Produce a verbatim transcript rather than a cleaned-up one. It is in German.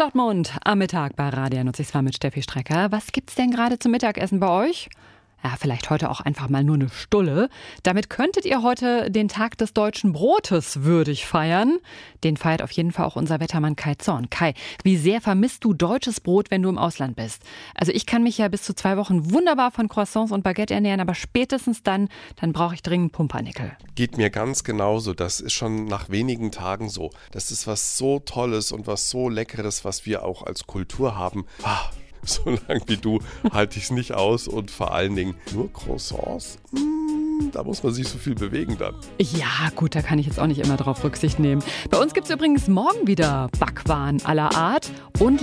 Dortmund am Mittag bei Radio Nutz mit Steffi Strecker. Was gibt's denn gerade zum Mittagessen bei euch? Ja, vielleicht heute auch einfach mal nur eine Stulle. Damit könntet ihr heute den Tag des deutschen Brotes würdig feiern. Den feiert auf jeden Fall auch unser Wettermann Kai Zorn. Kai, wie sehr vermisst du deutsches Brot, wenn du im Ausland bist? Also ich kann mich ja bis zu zwei Wochen wunderbar von Croissants und Baguette ernähren, aber spätestens dann, dann brauche ich dringend Pumpernickel. Geht mir ganz genauso. Das ist schon nach wenigen Tagen so. Das ist was so Tolles und was so Leckeres, was wir auch als Kultur haben. Ah. So lange wie du halte ich es nicht aus und vor allen Dingen nur Croissants. Mm, da muss man sich so viel bewegen dann. Ja, gut, da kann ich jetzt auch nicht immer drauf Rücksicht nehmen. Bei uns gibt es übrigens morgen wieder Backwaren aller Art und